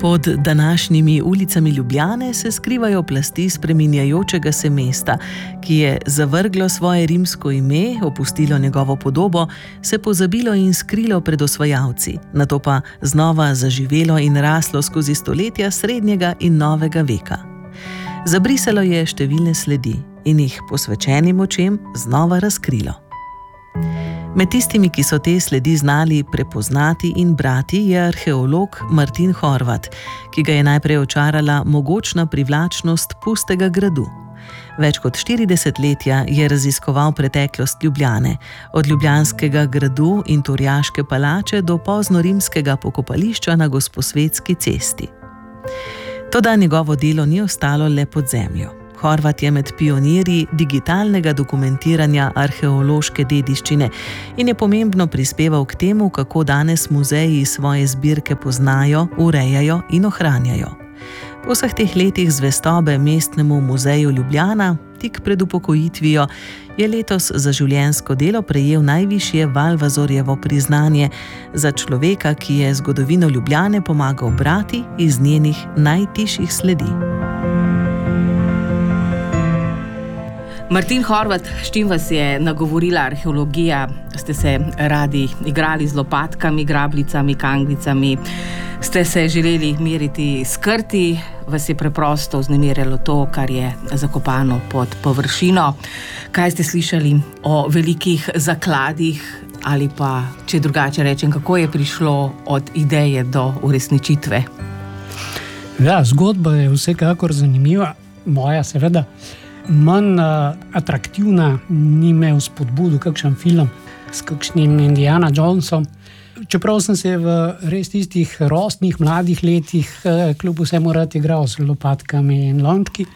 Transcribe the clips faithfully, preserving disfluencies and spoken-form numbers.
Pod današnjimi ulicami Ljubljane se skrivajo plasti spreminjajočega se mesta, ki je zavrglo svoje rimsko ime, opustilo njegovo podobo, se pozabilo in skrilo pred osvajalci, nato pa znova zaživelo in raslo skozi stoletja srednjega in novega veka. Zabrisalo je številne sledi in jih posvečenim očem znova razkrilo. Med tistimi, ki so te sledi znali prepoznati in brati, je arheolog Martin Horvat, ki ga je najprej očarala mogočna privlačnost pustega gradu. Več kot štiri desetletja je raziskoval preteklost Ljubljane, od Ljubljanskega gradu in Turjaške palače do poznorimskega pokopališča na Gosposvetski cesti. Toda njegovo delo ni ostalo le pod zemljo. Horvat je med pionirji digitalnega dokumentiranja arheološke dediščine in je pomembno prispeval k temu, kako danes muzeji svoje zbirke poznajo, urejajo in ohranjajo. Po vseh teh letih zvestobe Mestnemu muzeju Ljubljana, tik pred upokojitvijo, je letos za življenjsko delo prejel najvišje Valvazorjevo priznanje za človeka, ki je zgodovino Ljubljane pomagal brati iz njenih najtišjih sledi. Martin Horvat, s čim vas je nagovorila arheologija? Ste se radi igrali z lopatkami, grabljicami, kanglicami? Ste se želeli meriti s krti? Vas je preprosto vznemirjalo to, kar je zakopano pod površino? Kaj ste slišali o velikih zakladih? Ali pa, če drugače rečem, kako je prišlo od ideje do uresničitve? Ja, zgodba je vsekakor zanimiva. Moja seveda manj uh, atraktivna, ni me vzpodbudil kakšen film s kakšnim Indiana Jonesom. Čeprav sem se v res tistih rosnih mladih letih uh, kljub vsemu rad igral s lopatkami in lončki,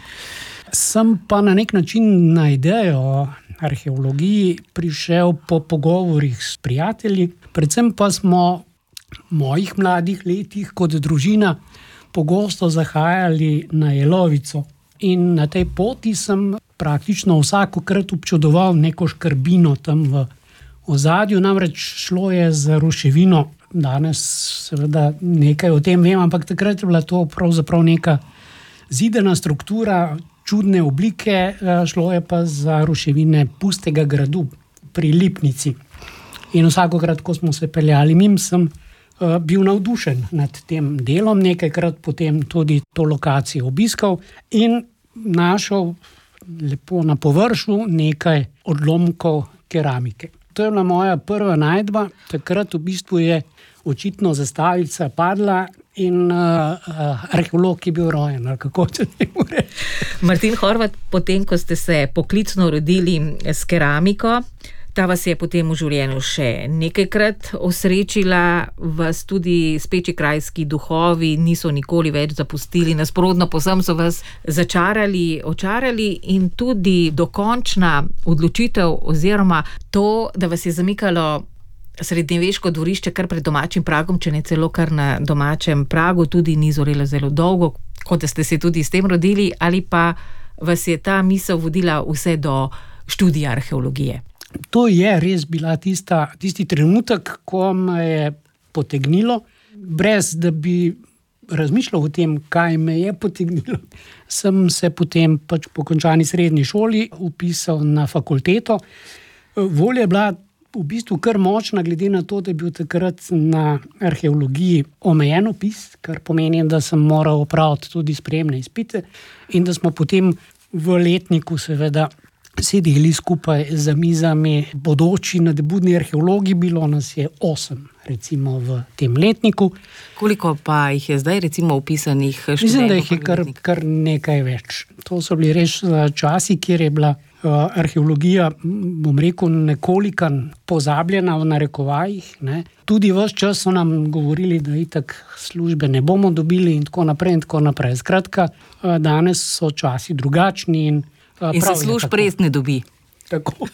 sem pa na nek način na idejo o arheologiji prišel po pogovorih s prijatelji. Predvsem pa smo v mojih mladih letih kot družina pogosto zahajali na Jelovico. In na tej poti sem praktično vsakokrat občudoval neko škrbino tam v ozadju, namreč šlo je za ruševino. Danes seveda nekaj o tem vem, ampak takrat je bila to pravzaprav neka zidana struktura, čudne oblike, šlo je pa za ruševine pustega gradu pri Lipnici. In vsakokrat, ko smo se peljali mimo, sem uh, bil navdušen nad tem delom, nekajkrat potem tudi to lokacijo obiskal in našel lepo na površju nekaj odlomkov keramike. To je bila moja prva najdba. Takrat v bistvu je očitno zastavica padla in uh, uh, arheolog je bil rojen, ali kako se temu reče. Martin Horvat, potem, ko ste se poklicno rodili s keramiko, ta vas je potem v življenju še nekajkrat osrečila, vas tudi speči krajski duhovi niso nikoli več zapustili, nasprotno posem so vas začarali, očarali in tudi dokončna odločitev oziroma to, da vas je zamikalo srednjeveško dvorišče kar pred domačim pragom, če ne celo kar na domačem pragu, tudi ni zorelo zelo dolgo, kot da ste se tudi s tem rodili, ali pa vas je ta misel vodila vse do študija arheologije? To je res bila tista, tisti trenutek, ko me je potegnilo, brez da bi razmišljal o tem, kaj me je potegnilo. Sem se potem pač po končani srednji šoli vpisal na fakulteto. Volja je bila v bistvu kar močna, glede na to, da je bil takrat na arheologiji omejen vpis, kar pomeni, da sem moral opraviti tudi sprejemne izpite in da smo potem v letniku seveda sedeli skupaj za mizami bodoči nadebudni arheologi, bilo nas je osem recimo v tem letniku. Koliko pa jih je zdaj recimo upisanih študentov? Mislim, da jih je kar, kar nekaj več. To so bili res časi, kjer je bila uh, arheologija, bom rekel, nekoliko pozabljena v narekovajih. Ne. Tudi ves čas so nam govorili, da itak službe ne bomo dobili in tako naprej in tako naprej. Skratka, uh, danes so časi drugačni in In se služb res ne dobi. Tako.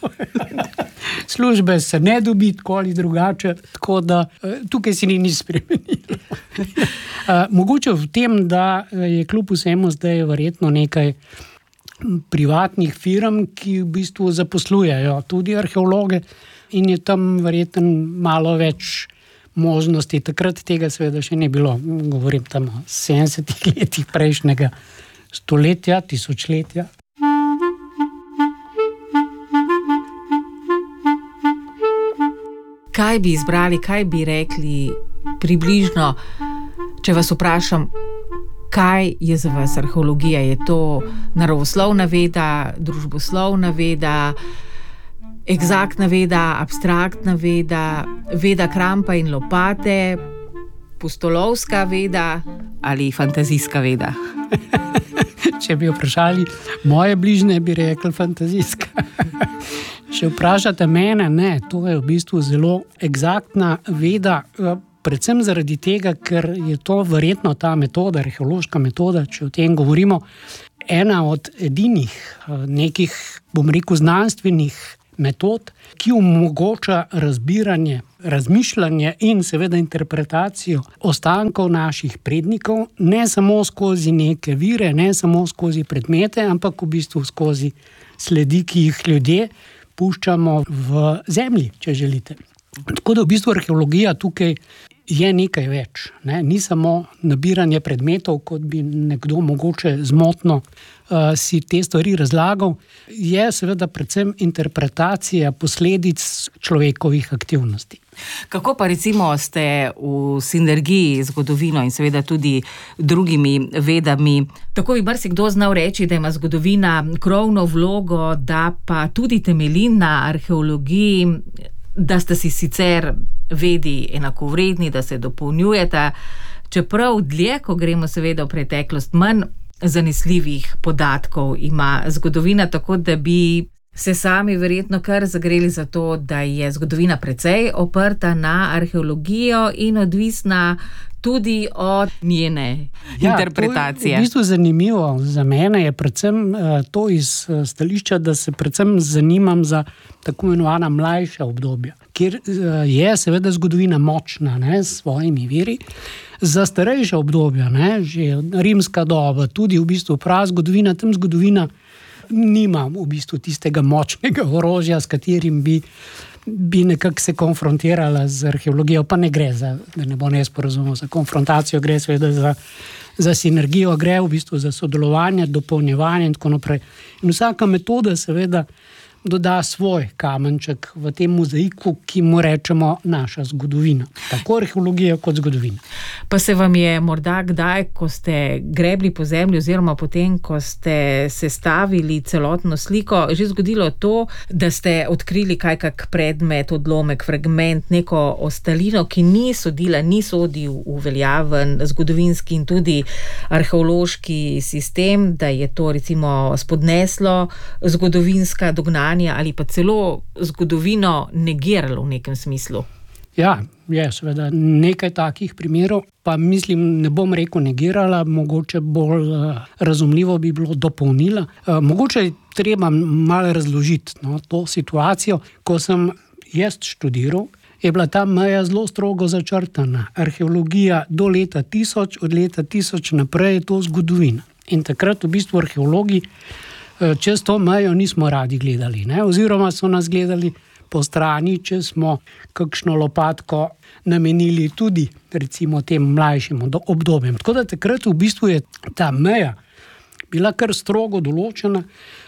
Službe se ne dobi tako ali drugače, tako da tukaj se ni nič spremenilo. Mogoče v tem, da je kljub vsemu zdaj verjetno nekaj privatnih firm, ki v bistvu zaposlujejo tudi arheologe in je tam verjetno malo več možnosti. Takrat tega seveda še ni bilo. Govorim tam o sedemdesetih letih prejšnjega stoletja, tisočletja. Kaj bi izbrali, kaj bi rekli približno, če vas vprašam, kaj je za vas arheologija? Je to naravoslovna veda, družboslovna veda, eksaktna veda, abstraktna veda, veda krampa in lopate, pustolovska veda ali fantazijska veda? Če bi vprašali moje bližnje, bi rekli fantazijska. Če vprašate mene, ne, to je v bistvu zelo eksaktna veda, predvsem zaradi tega, ker je to verjetno ta metoda, arheološka metoda, če o tem govorimo, ena od edinih nekih, bom rekel, znanstvenih metod, ki omogoča razbiranje, razmišljanje in seveda interpretacijo ostankov naših prednikov, ne samo skozi neke vire, ne samo skozi predmete, ampak v bistvu skozi sledi, ki jih ljudje puščamo v zemlji, če želite. Tako da v bistvu arheologija tukaj je nekaj več. Ne? Ni samo nabiranje predmetov, kot bi nekdo mogoče zmotno uh, si te stvari razlagal. Je seveda predvsem interpretacija posledic človekovih aktivnosti. Kako pa recimo ste v sinergiji z zgodovino in seveda tudi drugimi vedami? Tako bi marsikdo znal reči, da ima zgodovina krovno vlogo, da pa tudi temelji na arheologiji, da ste si sicer vedi enakovredni, da se dopolnjujeta, čeprav dlje, ko gremo seveda v preteklost, manj zanesljivih podatkov ima zgodovina, tako da bi se sami verjetno kar zagreli za to, da je zgodovina precej oprta na arheologijo in odvisna tudi od njene ja, interpretacije. To je v bistvu zanimivo. Za mene je predvsem to iz stališča, da se predvsem zanimam za tako imenovana mlajša obdobja, kjer je seveda zgodovina močna, ne, s svojimi viri. Za starejša obdobja, ne, že rimska doba, tudi v bistvu prav zgodovina, tam zgodovina nima v bistvu tistega močnega orožja, s katerim bi, bi nekako se konfrontirala z arheologijo, pa ne gre za, da ne bo nesporazumel, za konfrontacijo, gre seveda za, za sinergijo, gre v bistvu za sodelovanje, dopolnjevanje in tako naprej. In vsaka metoda seveda doda svoj kamenček v tem mozaiku, ki mu rečemo naša zgodovina. Tako arheologija kot zgodovina. Pa se vam je morda kdaj, ko ste grebli po zemlji oziroma potem, ko ste sestavili celotno sliko, že zgodilo to, da ste odkrili kaj kak predmet, odlomek, fragment, neko ostalino, ki ni sodila, ni sodil v veljaven zgodovinski in tudi arheološki sistem, da je to recimo spodneslo zgodovinska dognanja ali pa celo zgodovino negiralo v nekem smislu? Ja, je seveda nekaj takih primerov, pa mislim, ne bom rekel negirala, mogoče bolj uh, razumljivo bi bilo dopolnila. Uh, mogoče je treba malo razložiti no, to situacijo. Ko sem jaz študiral, je bila ta meja zelo strogo začrtana. Arheologija do leta tisoč, od leta tisoč naprej je to zgodovina. In takrat v bistvu arheologi čez to mejo nismo radi gledali, ne? Oziroma so nas gledali po strani, če smo kakšno lopatko namenili tudi recimo tem mlajšim obdobjem. Tako da takrat v bistvu je ta meja bila kar strogo določena,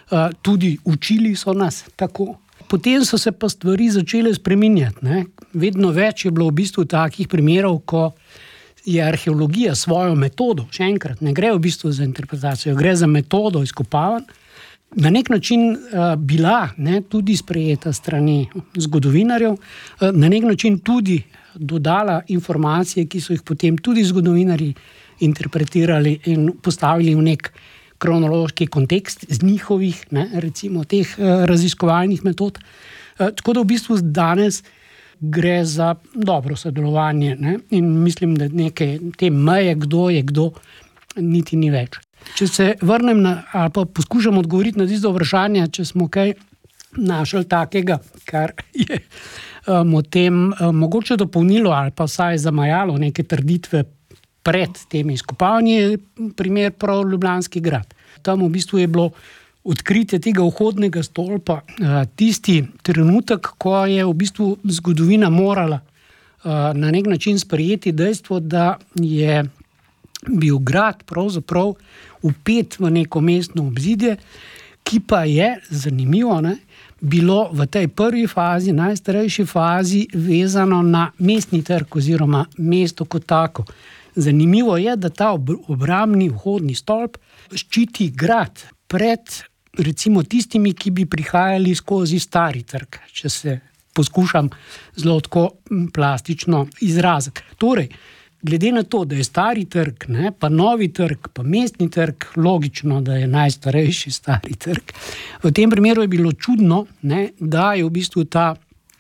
tudi učili so nas tako. Potem so se pa stvari začele spreminjati, ne? Vedno več je bilo v bistvu takih primerov, ko je arheologija svojo metodo, še enkrat, ne gre v bistvu za interpretacijo, gre za metodo izkopavanj, na nek način uh, bila ne, tudi sprejeta strani zgodovinarjev, uh, na nek način tudi dodala informacije, ki so jih potem tudi zgodovinarji interpretirali in postavili v nek kronološki kontekst z njihovih, ne, recimo, teh uh, raziskovalnih metod. Uh, tako da v bistvu danes gre za dobro sodelovanje, ne, in mislim, da neke te meje, kdo je kdo, niti ni več. Če se vrnem na, ali pa poskušam odgovoriti na tisto vprašanje, če smo kaj našli takega, kar je um, o tem um, mogoče dopolnilo ali pa vsaj zamajalo neke trditve pred temi izkopavanji, je primer prav Ljubljanski grad. Tam v bistvu je bilo odkritje tega vhodnega stolpa uh, tisti trenutek, ko je v bistvu zgodovina morala na nek način sprejeti dejstvo, da je bil grad pravzaprav vpet v neko mestno obzidje, ki pa je, zanimivo, ne, bilo v tej prvi fazi, najstarejši fazi, vezano na mestni trg oziroma mesto kot tako. Zanimivo je, da ta obrambni vhodni stolp ščiti grad pred recimo tistimi, ki bi prihajali skozi stari trg, če se poskušam zelo tako plastično izraziti. Torej, glede na to, da je stari trg, ne, pa novi trg, pa mestni trg, logično, da je najstarejši stari trg. V tem primeru je bilo čudno, ne, da je v bistvu ta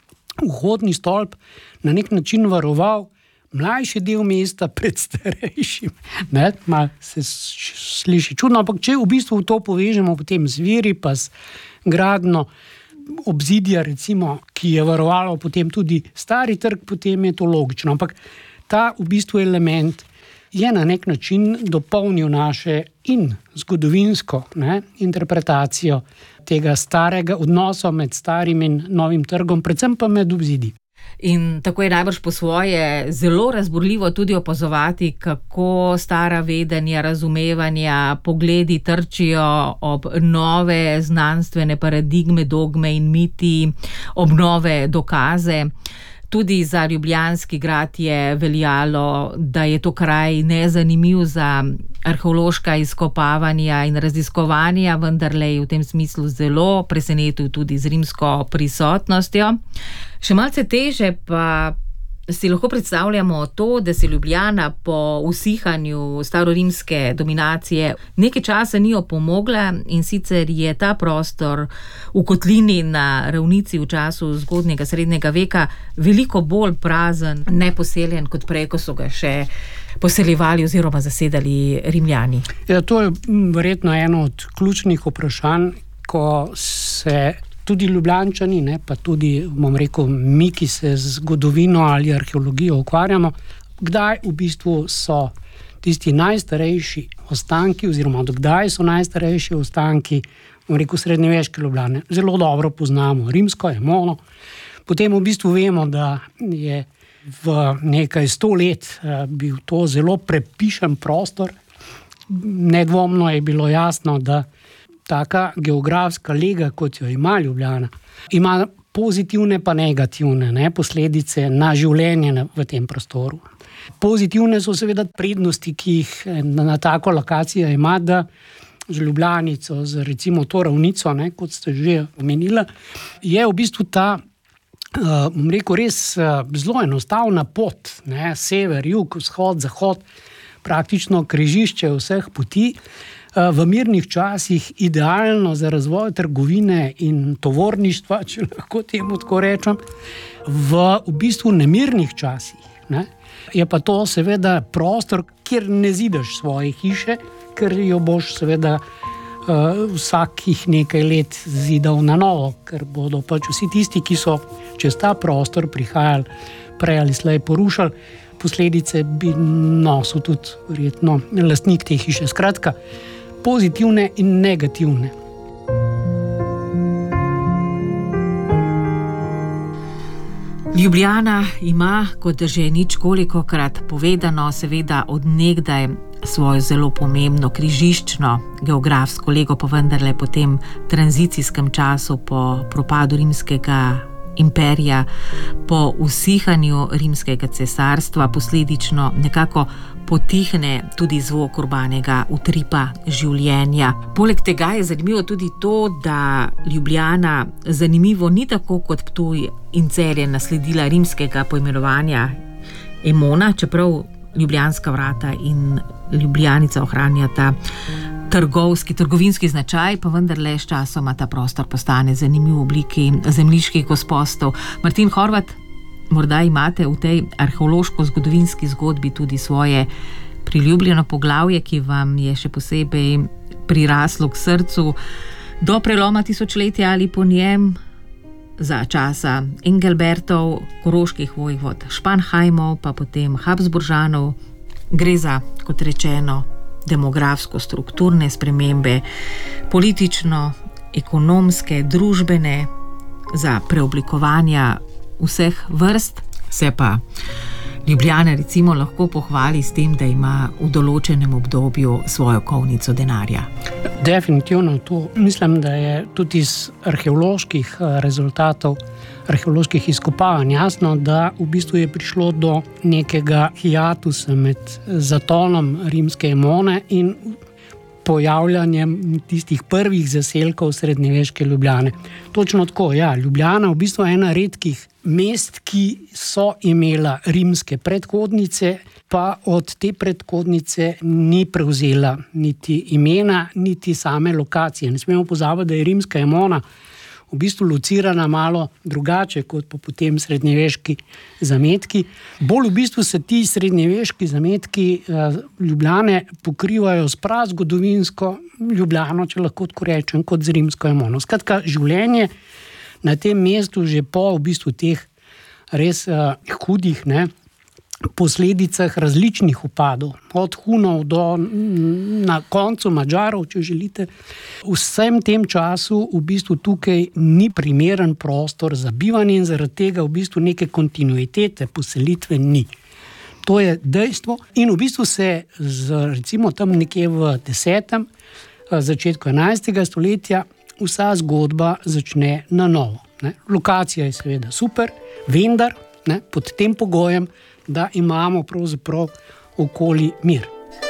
vhodni stolp na nek način varoval mlajši del mesta pred starejšim. Ne, malo se sliši čudno, ampak če v bistvu to povežemo potem z viri, pa z gradno obzidja, recimo, ki je varovalo potem tudi stari trg, potem je to logično. Ampak ta v bistvu element je na nek način dopolnil naše in zgodovinsko, ne, interpretacijo tega starega odnosa med starim in novim trgom, predvsem pa med obzidji. In tako je najbrž po svoje zelo razburljivo tudi opazovati, kako stara vedenja, razumevanja, pogledi trčijo ob nove znanstvene paradigme, dogme in miti, ob nove dokaze. Tudi za ljubljanski grad je veljalo, da je to kraj nezanimiv za arheološka izkopavanja in raziskovanja, vendarle je v tem smislu zelo presenetil tudi z rimsko prisotnostjo. Še malce teže pa si lahko predstavljamo to, da se Ljubljana po usihanju starorimske dominacije nekaj časa ni opomogla, in sicer je ta prostor v kotlini na ravnici v času zgodnjega srednjega veka veliko bolj prazen, neposeljen kot prej, ko so ga še poseljevali oziroma zasedali Rimljani. Ja, to je verjetno eno od ključnih vprašanj, ko se tudi Ljubljančani, ne, pa tudi, bom rekel, mi, ki se z zgodovino ali arheologijo ukvarjamo, kdaj v bistvu so tisti najstarejši ostanki, oziroma kdaj so najstarejši ostanki, bom rekel, srednjeveške Ljubljane. Zelo dobro poznamo rimsko, Emono. Potem v bistvu vemo, da je v nekaj sto let bil to zelo prepišen prostor. Nedvomno je bilo jasno, da taka geografska lega, kot jo ima Ljubljana, ima pozitivne pa negativne, ne, posledice na življenje v tem prostoru. Pozitivne so seveda prednosti, ki jih na tako lokacija ima, da z Ljubljanico, z recimo to ravnico, ne, kot ste že omenila, je v bistvu ta, bom rekel, res zelo enostavna pot, ne, sever, jug, vzhod, zahod, praktično križišče vseh poti, v mirnih časih idealno za razvoj trgovine in tovorništva, če lahko temu tako rečem. V, v bistvu nemirnih časih, ne, je pa to seveda prostor, kjer ne zidaš svoje hiše, ker jo boš seveda uh, vsakih nekaj let zidal na novo, ker bodo pač vsi tisti, ki so čez ta prostor prihajali, prej ali slej porušali, posledice bi nosil tudi verjetno lastnik te hiše. Skratka, pozitivne in negativne. Ljubljana ima, kot že ničkolikokrat povedano, seveda od nekdaj svojo zelo pomembno križiščno geografsko lego, pa vendarle po tem tranzicijskem času, po propadu rimskega imperija, po usihanju rimskega cesarstva, posledično nekako potihne tudi zvok urbanega utripa življenja. Poleg tega je zanimivo tudi to, da Ljubljana zanimivo ni tako kot Ptuj in Celje nasledila rimskega poimenovanja Emona, čeprav Ljubljanska vrata in Ljubljanica ohranjata trgovski, trgovinski značaj, pa vendarle s časoma ta prostor postane zanimiv v obliki zemljiških gospostov. Martin Horvat, morda imate v tej arheološko-zgodovinski zgodbi tudi svoje priljubljeno poglavje, ki vam je še posebej priraslo k srcu do preloma tisočletja ali po njem, za časa Engelbertov, koroških vojvod, Španhajmov, pa potem Habsburžanov. Gre za, kot rečeno, demografsko-strukturne spremembe, politično, ekonomske, družbene, za preoblikovanja vseh vrst. Se pa Ljubljana recimo lahko pohvali s tem, da ima v določenem obdobju svojo kovnico denarja. Definitivno to. Mislim, da je tudi iz arheoloških rezultatov, arheoloških izkopavanj jasno, da v bistvu je prišlo do nekega hiatusa med zatonom rimske Emone in pojavljanjem tistih prvih zaselkov srednjeveške Ljubljane. Točno tako, ja, Ljubljana v bistvu je ena redkih mest, ki so imela rimske predhodnice, pa od te predhodnice ni prevzela niti imena, niti same lokacije. Ne smemo pozabiti, da je rimska Emona v bistvu locirana malo drugače kot pa potem srednjeveški zametki. Bolj v bistvu se ti srednjeveški zametki eh, Ljubljane pokrivajo s prazgodovinsko Ljubljano, če lahko tako rečem, kot z rimsko Emono. Skratka, življenje na tem mestu že po v bistvu teh res eh, hudih, ne, posledicah različnih upadov, od Hunov do na koncu Madžarov, če želite. V vsem tem času v bistvu tukaj ni primeren prostor za bivanje in zaradi tega v bistvu neke kontinuitete poselitve ni. To je dejstvo in v bistvu se z, recimo tam nekje v desetem, začetku enajstega stoletja vsa zgodba začne na novo. Ne. Lokacija je seveda super, vendar ne, pod tem pogojem, da imamo pravzaprav okoli mir.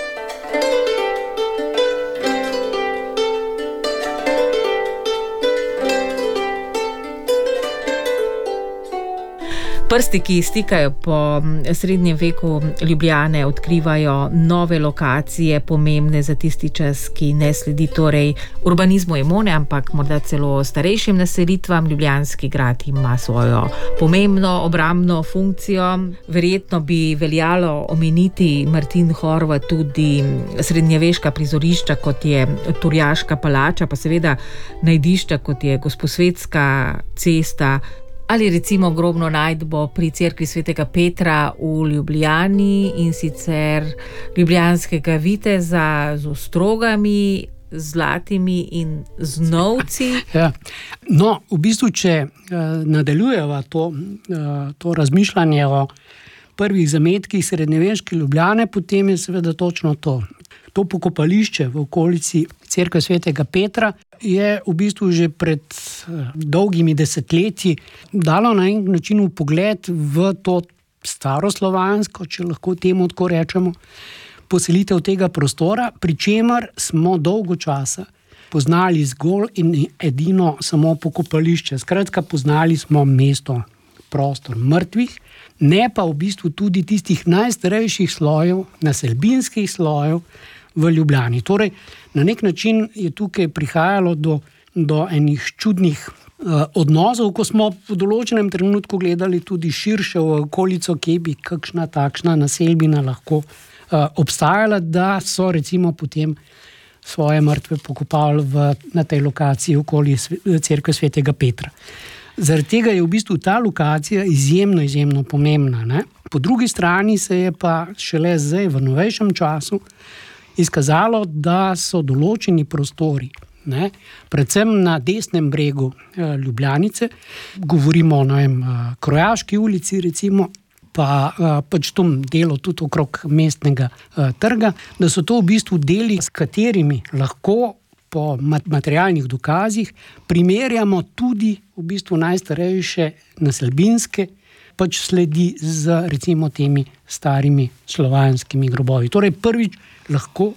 Prsti, ki stikajo po srednjem veku Ljubljane, odkrivajo nove lokacije, pomembne za tisti čas, ki ne sledi torej urbanizmu Emone, ampak morda celo starejšim naselitvam. Ljubljanski grad ima svojo pomembno obrambno funkcijo. Verjetno bi veljalo omeniti, Martin Horvat, tudi srednjeveška prizorišča, kot je Turjaška palača, pa seveda najdišča, kot je Gosposvetska cesta, ali recimo grobno najdbo pri cerkvi svetega Petra v Ljubljani, in sicer ljubljanskega viteza z ostrogami, zlatimi in z novci. Ja. No, v bistvu, če uh, nadaljujeva to, uh, to razmišljanje o prvih zametkih srednjeveške Ljubljane, potem je seveda točno to. To pokopališče v okolici cerkve svetega Petra je v bistvu že pred dolgimi desetletji dalo na en način vpogled v to staroslovansko, če lahko temu tako rečemo, poselitev tega prostora, pri čemer smo dolgo časa poznali zgolj in edino samo pokopališče. Skratka, poznali smo mesto, prostor mrtvih, ne pa v bistvu tudi tistih najstarejših slojev, naselbinskih slojev v Ljubljani. Torej, na nek način je tukaj prihajalo do, do enih čudnih uh, odnosov, ko smo v določenem trenutku gledali tudi širše v okolico, kje bi kakšna takšna naselbina lahko uh, obstajala, da so recimo potem svoje mrtve pokopali v, na tej lokaciji okoli cerkve svetega Petra. Zaradi tega je v bistvu ta lokacija izjemno, izjemno pomembna. Ne? Po drugi strani se je pa šele zdaj v novejšem času izkazalo, da so določeni prostori, ne, predvsem na desnem bregu eh, Ljubljanice, govorimo o vem, eh, Krojaški ulici recimo, pa eh, pač tom delu tudi okrog mestnega eh, trga, da so to v bistvu deli, s katerimi lahko po materialnih dokazih primerjamo tudi v bistvu najstarejše naselbinske pač sledi z recimo temi starimi slovanskimi grobovi. Torej prvič lahko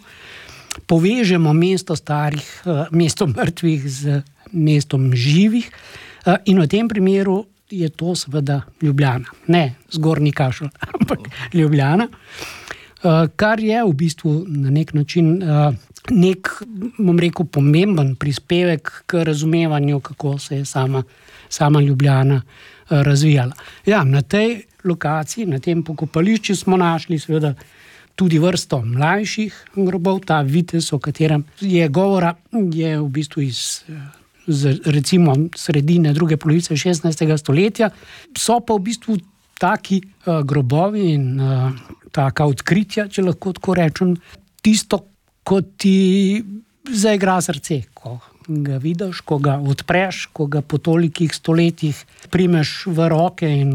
povežemo mesto starih, mesto mrtvih z mestom živih in v tem primeru je to seveda Ljubljana. Ne Zgornji Kašelj, ampak Ljubljana, kar je v bistvu na nek način nek, bom rekel, pomemben prispevek k razumevanju, kako se je sama, sama Ljubljana razvijala. Ja, na tej lokaciji, na tem pokopališču smo našli seveda tudi vrsto mlajših grobov. Ta vitez, o katerem je govora, je v bistvu iz z, recimo sredine druge polovice šestnajstega stoletja. So pa v bistvu taki uh, grobovi in uh, taka odkritja, če lahko tako rečem, tisto, ko ti zaigra srce, ko ga vidiš, ko ga odpreš, ko ga po tolikih stoletjih primeš v roke in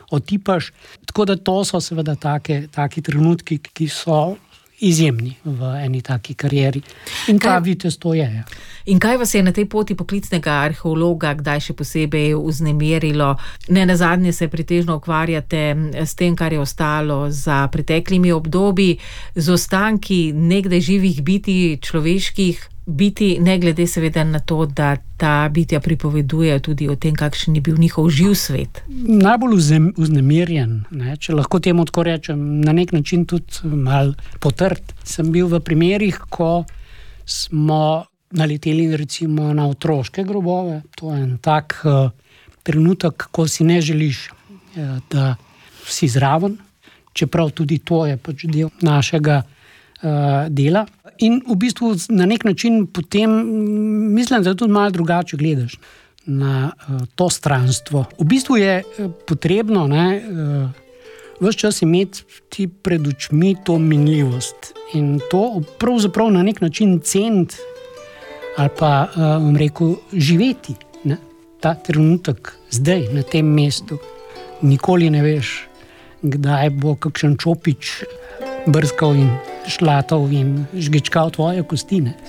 otipaš. Tako da to so seveda take, taki trenutki, ki so izjemni v eni taki karieri. In ta vitez to je. In kaj vas je na tej poti poklicnega arheologa kdaj še posebej vznemirilo? Ne nazadnje se pretežno ukvarjate s tem, kar je ostalo za preteklimi obdobji, z ostanki nekdaj živih bitij, človeških bitij, ne glede seveda na to, da ta bitja pripovedujejo tudi o tem, kakšen je bil njihov živ svet. Najbolj vznemirjen, ne, če lahko temu tako rečem, na nek način tudi mal potrt. Sem bil v primerih, ko smo naleteli recimo na otroške grobove. To je en tak uh, trenutek, ko si ne želiš, uh, da si zraven, čeprav tudi to je pač del našega uh, dela. In v bistvu na nek način potem mislim, da tudi malo drugače gledaš na uh, to stranstvo. V bistvu je uh, potrebno, ne, uh, ves čas imeti ti pred očmi to minljivost in to pravzaprav na nek način ceniti ali pa, uh, bom rekel, živeti, ne, ta trenutek zdaj na tem mestu. Nikoli ne veš, kdaj bo kakšen čopič brskal in šlatal in žgečkal tvoje kostine.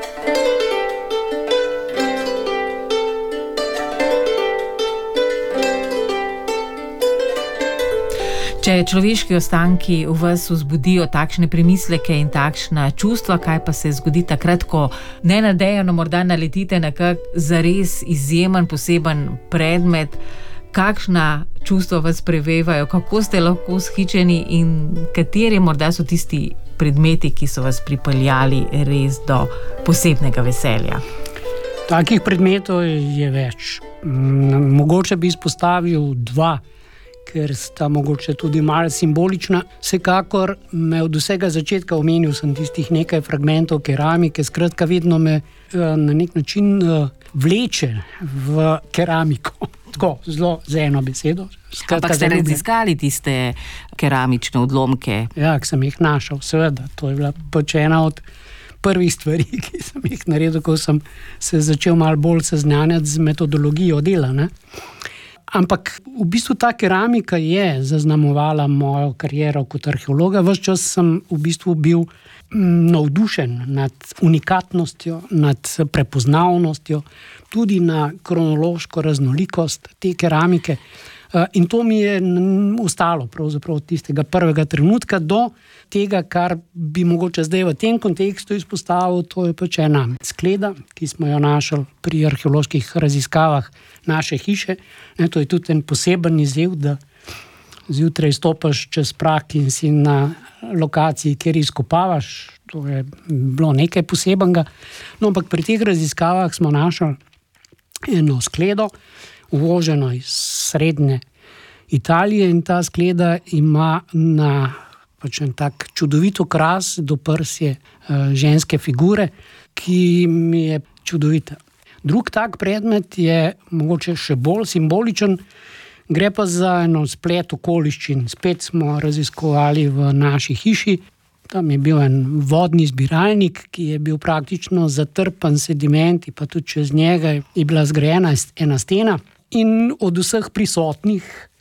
Če človeški ostanki v vas vzbudijo takšne premisleke in takšna čustva, kaj pa se zgodi takrat, ko nenadejano morda naletite na kak zares izjemen, poseben predmet, kakšna čustva vas prevevajo, kako ste lahko vzhičeni in kateri morda so tisti predmeti, ki so vas pripeljali res do posebnega veselja? Takih predmetov je več. Mogoče bi izpostavil dva, ker sta mogoče tudi malo simbolična. Vsekakor me od vsega začetka omenil sem tistih nekaj fragmentov keramike, skratka vedno me na nek način vleče v keramiko. Tako, zelo z eno besedo. Ampak ste raziskali tiste keramične odlomke? Ja, ki sem jih našel, seveda. To je bila pač ena od prvih stvari, ki sem jih naredil, ko sem se začel malo bolj seznanjati z metodologijo dela, ne. Ampak v bistvu ta keramika je zaznamovala mojo kariero kot arheologa. Ves čas sem v bistvu bil navdušen nad unikatnostjo, nad prepoznavnostjo, tudi na kronološko raznolikost te keramike. In to mi je ostalo pravzaprav od tistega prvega trenutka do tega, kar bi mogoče zdaj v tem kontekstu izpostavil. To je pač ena skleda, ki smo jo našli pri arheoloških raziskavah naše hiše. Ne, to je tudi en poseben izziv, da zjutraj stopaš čez prak in si na lokaciji, kjer izkopavaš. To je bilo nekaj posebenega. No, ampak pri teh raziskavah smo našli eno skledo, uvoženo iz srednje Italije, in ta skleda ima na pač en tak čudovit okras do prsje uh, ženske figure, ki mi je čudovita. Drug tak predmet je mogoče še bolj simboličen, gre pa za eno splet okoliščin. Spet smo raziskovali v naši hiši. Tam je bil en vodni zbiralnik, ki je bil praktično zatrpan sedimenti, pa tudi čez njega je bila zgrajena ena stena. In od vseh prisotnih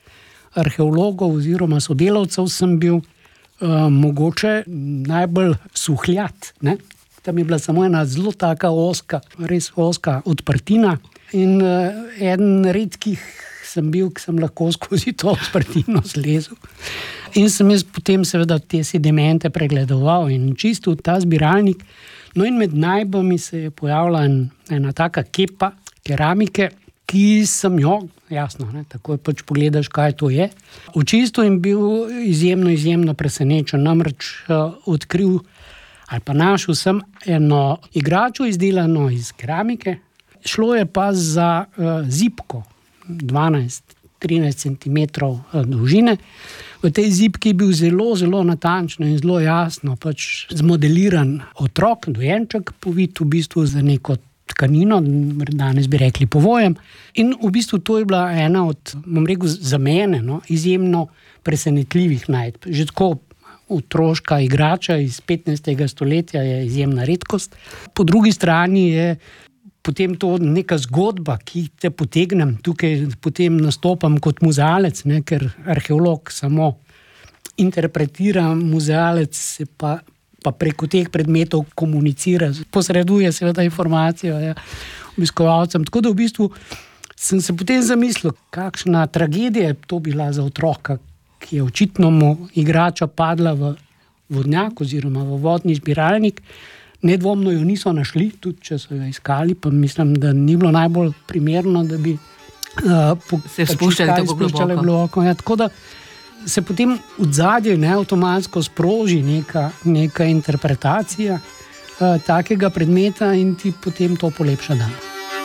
arheologov oziroma sodelavcev sem bil uh, mogoče najbolj suhljat, ne? Tam je bila samo ena zelo taka oska, res oska odprtina in uh, eden redkih sem bil, ki sem lahko skozi to odprtino zlezel. In sem jaz potem seveda te sedimente pregledoval in čistil ta zbiralnik. No in med najbami se je pojavila en, ena taka kepa keramike, ki sem jo, jasno, ne, takoj pač pogledaš, kaj to je. Očistil in bil izjemno, izjemno presenečen. Namreč uh, odkril ali pa našel sem eno igračo izdelano iz keramike. Šlo je pa za uh, zibko, dvanajst trinajst centimetrov uh, dolžine. V tej zibki je bil zelo, zelo natančno in zelo jasno pač zmodeliran otrok, dojenček, povit v bistvu za neko tkanino, danes bi rekli povojem. In v bistvu to je bila ena od, bom rekel, za mene, no, izjemno presenetljivih najdb. Že tako otroška igrača iz petnajstega stoletja je izjemna redkost. Po drugi strani je potem to neka zgodba, ki te potegnem, tukaj potem nastopam kot muzealec, ne, ker arheolog samo interpretira, muzealec se pa, pa preko teh predmetov komunicira, posreduje seveda informacijo ja, obiskovalcem. Tako da v bistvu sem se potem zamislil, kakšna tragedija je to bila za otroka, ki je očitno mu igrača padla v vodnjak oziroma v vodni zbiralnik. Nedvomno jo niso našli, tudi če so jo iskali, pa mislim, da ni bilo najbolj primerno, da bi uh, po, se spuščali tako globoko. globoko. Ja, tako da se potem v zadnje ne avtomatsko sproži neka, neka interpretacija uh, takega predmeta in ti potem to polepša dan.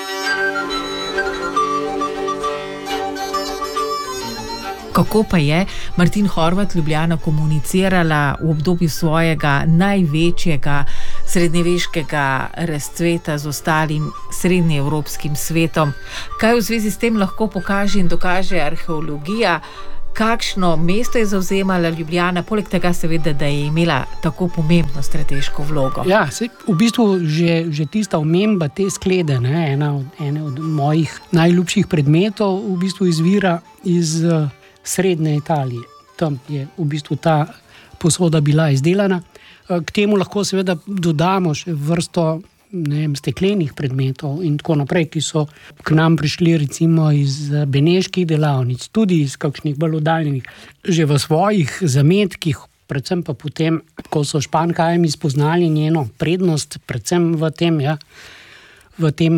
Kako pa je Martin Horvat Ljubljana komunicirala v obdobju svojega največjega srednjeveškega razcveta z ostalim srednjeevropskim svetom? Kaj v zvezi s tem lahko pokaže in dokaže arheologija? Kakšno mesto je zavzemala Ljubljana, poleg tega seveda, da je imela tako pomembno strateško vlogo? Ja, se, v bistvu že, že tista omemba te sklede, ne, ena od, ene od mojih najljubših predmetov, v bistvu izvira iz uh, srednje Italije. Tam je v bistvu ta posoda bila izdelana. K temu lahko seveda dodamo še vrsto ne vem, steklenih predmetov in tako naprej, ki so k nam prišli recimo iz beneških delavnic, tudi iz kakšnih bolj oddaljenih. Že v svojih zametkih, predvsem pa potem, ko so Španhajmi spoznali njeno prednost, predvsem v tem, ja, v tem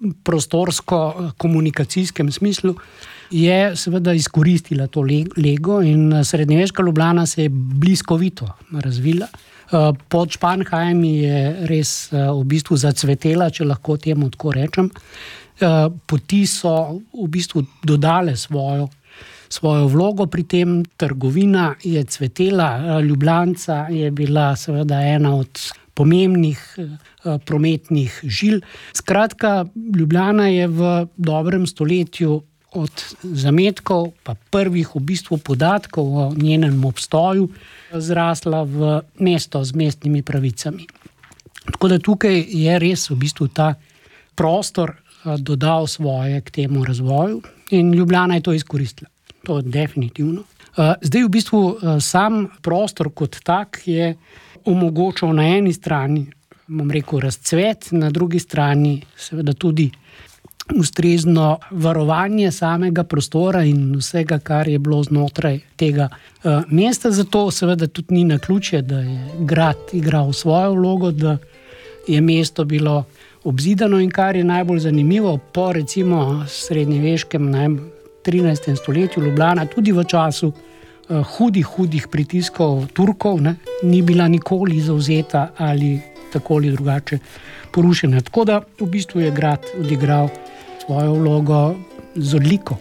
prostorsko-komunikacijskem smislu, je seveda izkoristila to lego in srednjeveška Ljubljana se je bliskovito razvila. Pod Španhajmi je res v bistvu zacvetela, če lahko temu tako rečem. Poti so v bistvu dodale svojo, svojo vlogo pri tem, trgovina je cvetela, Ljubljanca je bila seveda ena od pomembnih prometnih žil. Skratka, Ljubljana je v dobrem stoletju od zametkov pa prvih v bistvu podatkov o njenem obstoju zrasla v mesto z mestnimi pravicami. Tako da tukaj je res v bistvu ta prostor dodal svoje k temu razvoju in Ljubljana je to izkoristila. To je definitivno. Zdaj v bistvu sam prostor kot tak je omogočal na eni strani, bom rekel, razcvet, na drugi strani seveda tudi ustrezno varovanje samega prostora in vsega, kar je bilo znotraj tega uh, mesta. Zato seveda tudi ni naključje, da je grad igral svojo vlogo, da je mesto bilo obzidano in kar je najbolj zanimivo, po recimo srednjeveškem trinajstem stoletju Ljubljana tudi v času uh, hudih, hudih pritiskov Turkov ne, ni bila nikoli zavzeta ali tako ali drugače porušena. Tako da v bistvu je grad odigral svojo vlogo z odliko.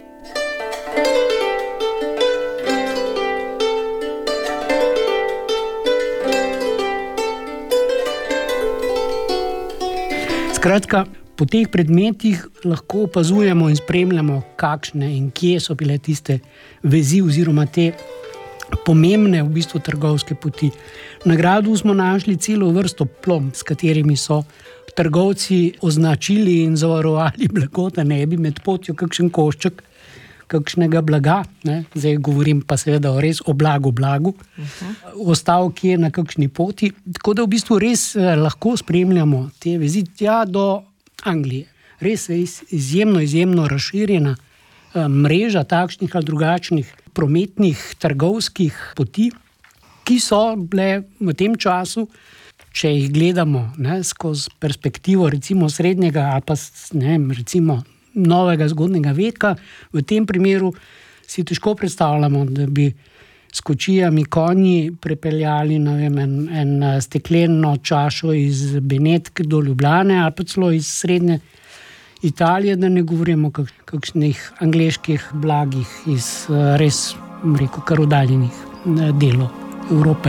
Skratka, po teh predmetih lahko opazujemo in spremljamo, kakšne in kje so bile tiste vezi oziroma te pomembne v bistvu trgovske poti. Na gradu smo našli celo vrsto plomb, s katerimi so trgovci označili in zavarovali blago, da ne bi med potjo kakšen košček kakšnega blaga, ne? Zdaj govorim pa seveda o res o blagu blagu, uh-huh. ostal kje na kakšni poti. Tako da v bistvu res eh, lahko spremljamo te vezi tja do Anglije. Res je izjemno, izjemno razširjena eh, mreža takšnih ali drugačnih prometnih trgovskih poti, ki so bile v tem času, če jih gledamo ne, skozi perspektivo recimo srednjega ali pa ne, recimo novega zgodnjega veka, v tem primeru si težko predstavljamo, da bi s kočijami konji prepeljali ne vem, en, en stekleno čašo iz Benetk do Ljubljane ali pa celo iz srednje Italije, da ne govorimo o kakšnih angleških blagih iz res, rekel, kar oddaljenih delov Evrope.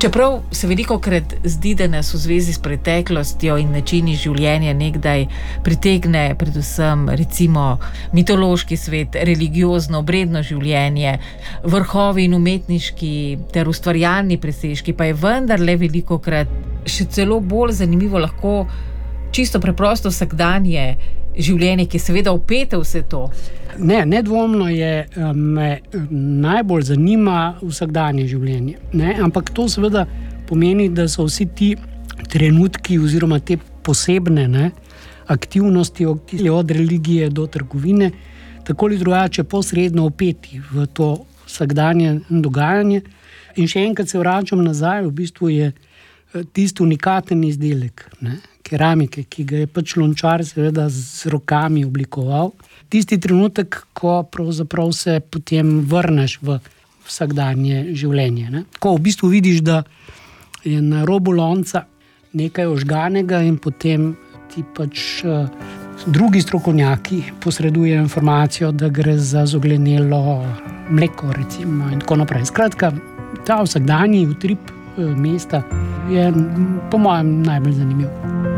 Čeprav se veliko krat zdi, da nas v zvezi s preteklostjo in načini življenja nekdaj pritegne predvsem recimo mitološki svet, religiozno, obredno življenje, vrhovi in umetniški ter ustvarjalni presežki, pa je vendarle veliko krat še celo bolj zanimivo lahko čisto preprosto vsakdanje življenje, ki je seveda vpeto vse to. Ne, nedvomno je, me najbolj zanima vsakdanje življenje. Ne? Ampak to seveda pomeni, da so vsi ti trenutki oziroma te posebne ne, aktivnosti od religije do trgovine tako ali drugače posredno vpeti v to vsakdanje dogajanje. In še enkrat se vračam nazaj, v bistvu je tisti unikaten izdelek, ne, keramike, ki ga je pač lončar seveda z rokami oblikoval. Tisti trenutek, ko pravzaprav se potem vrneš v vsakdanje življenje. Ne. Ko v bistvu vidiš, da je na robu lonca nekaj ožganega in potem ti pač uh, drugi strokovnjaki posredujejo informacijo, da gre za zoglenelo mleko recimo in tako naprej. Skratka, ta vsakdanji utrip uh, mesta je po mojem najbolj zanimiv.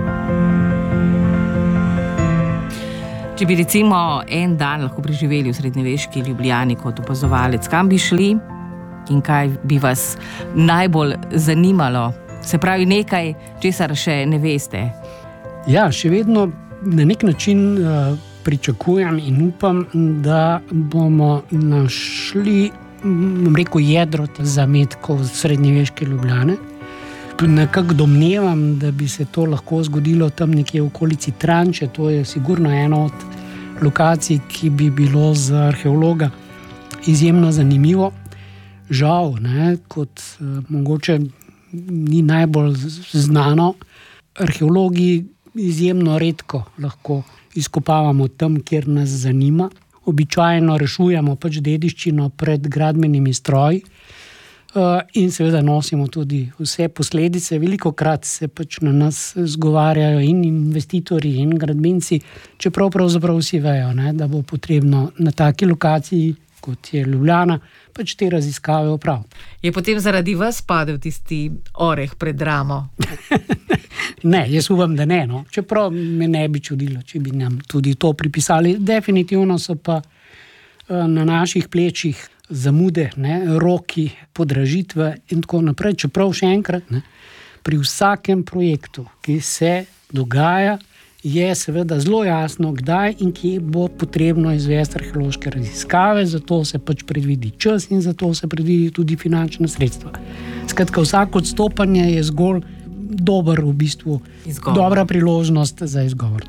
Če bi recimo en dan lahko preživeli v srednjeveški Ljubljani kot opazovalec, kam bi šli in kaj bi vas najbolj zanimalo? Se pravi nekaj, česar še ne veste. Ja, še vedno na nek način uh, pričakujem in upam, da bomo našli, bom rekel, jedro zametkov srednjeveške Ljubljane. Nekako domnevam, da bi se to lahko zgodilo tam nekje v okolici Tranče. To je sigurno ena od lokacij, ki bi bilo za arheologa izjemno zanimivo. Žal, ne, kot uh, mogoče ni najbolj znano, arheologi izjemno redko lahko izkopavamo tam, kjer nas zanima. Običajno rešujemo pač dediščino pred gradbenimi stroji. In seveda nosimo tudi vse posledice. Velikokrat se pač na nas zgovarjajo in investitorji in gradbinci, čeprav pravzaprav vsi vejo, ne, da bo potrebno na taki lokaciji, kot je Ljubljana, pač te raziskave opraviti. Je potem zaradi vas padel tisti oreh pred ramo? Ne, jaz upam, da ne. No. Čeprav me ne bi čudilo, če bi nam tudi to pripisali. Definitivno so pa na naših plečih zamude, ne, roki, podražitve in tako naprej. Čeprav še enkrat, ne, pri vsakem projektu, ki se dogaja, je seveda zelo jasno, kdaj in kje bo potrebno izvesti arheološke raziskave, zato se pač predvidi čas in zato se predvidi tudi finančna sredstva. Skratka, vsako odstopanje je zgolj dober, v bistvu, izgovor. Dobra priložnost za izgovor.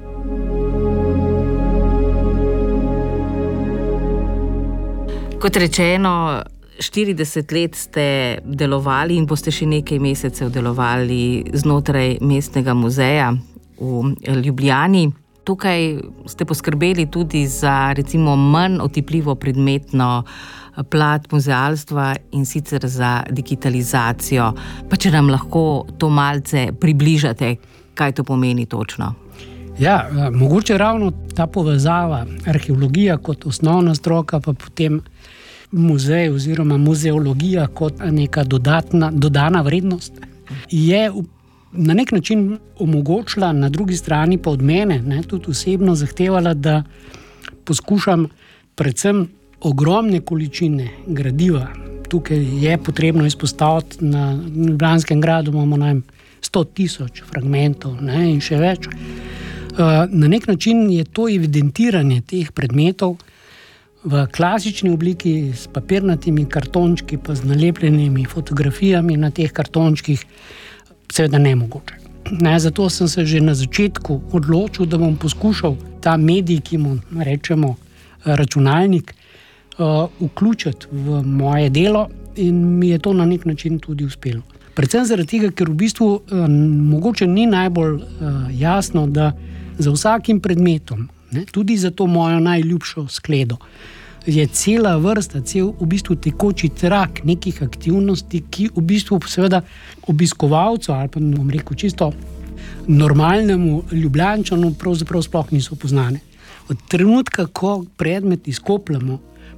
Kot rečeno, štirideset let ste delovali in boste še nekaj mesecev delovali znotraj mestnega muzeja v Ljubljani. Tukaj ste poskrbeli tudi za recimo manj otipljivo predmetno plat muzealstva in sicer za digitalizacijo. Pa če nam lahko to malce približate, kaj to pomeni točno? Ja, mogoče ravno ta povezava arheologija kot osnovna stroka, pa potem muzej oziroma muzeologija kot neka dodatna, dodana vrednost, je na nek način omogočila, na drugi strani pa od mene, ne, tudi osebno zahtevala, da poskušam predvsem ogromne količine gradiva. Tukaj je potrebno izpostaviti, na Ljubljanskem gradu imamo najem sto tisoč fragmentov, ne, in še več. Na nek način je to evidentiranje teh predmetov v klasični obliki s papirnatimi kartončki pa z nalepljenimi fotografijami na teh kartončkih seveda nemogoče. Ne, zato sem se že na začetku odločil, da bom poskušal ta medij, ki mu rečemo računalnik, uh, vključiti v moje delo in mi je to na nek način tudi uspelo. Predvsem zaradi tega, ker v bistvu uh, mogoče ni najbolj uh, jasno, da za vsakim predmetom, ne, tudi za to mojo najljubšo skledo, je cela vrsta, cel v bistvu tekoči trak nekih aktivnosti, ki v bistvu seveda obiskovalcu ali pa bom rekel čisto normalnemu Ljubljančanu pravzaprav sploh niso poznane. Od trenutka, ko predmet izkopljamo,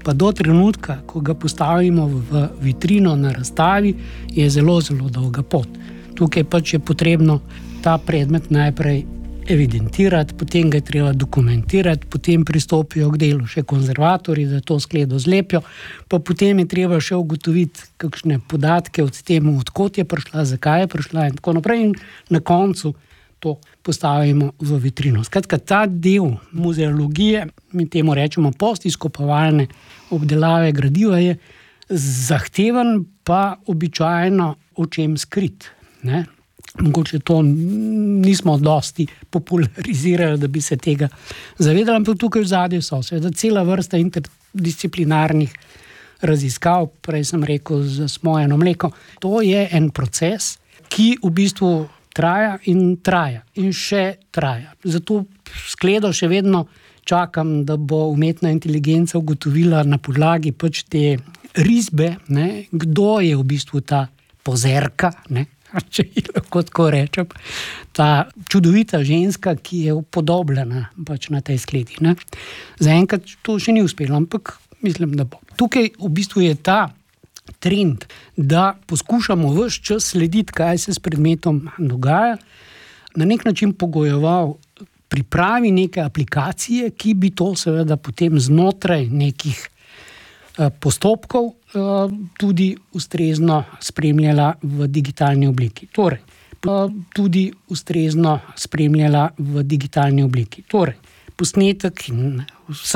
pa do trenutka, ko ga postavimo v vitrino na razstavi, je zelo, zelo dolga pot. Tukaj pač je potrebno ta predmet najprej evidentirati, potem ga je treba dokumentirati, potem pristopijo k delu še konzervatorji, da to skledo zlepijo, pa potem je treba še ugotoviti kakšne podatke od temu, odkot je prišla, zakaj je prišla in tako naprej, in na koncu to postavimo v vitrino. Skratka, ta del muzeologije, mi temu rečemo postizkopovalne obdelave gradiva, je zahteven, pa običajno očem skrit, ne? Mogoče to nismo dosti popularizirali, da bi se tega zavedali, ampak tukaj v zadju so seveda cela vrsta interdisciplinarnih raziskav, prej sem rekel za smojeno mleko. To je en proces, ki v bistvu traja in traja in še traja. Zato skledo še vedno čakam, da bo umetna inteligenca ugotovila na podlagi pač te risbe, ne, kdo je v bistvu ta pozerka, ne, če ji lahko tako rečem, ta čudovita ženska, ki je upodobljena pač na tej skledi, ne. Zaenkrat to še ni uspelo, ampak mislim, da bo. Tukaj v bistvu je ta trend, da poskušamo ves čas slediti, kaj se s predmetom dogaja, na nek način pogojeval pripravi neke aplikacije, ki bi to seveda potem znotraj nekih postopkov tudi ustrezno spremljala v digitalni obliki. Torej, tudi ustrezno spremljala v digitalni obliki. Torej, posnetek in vsa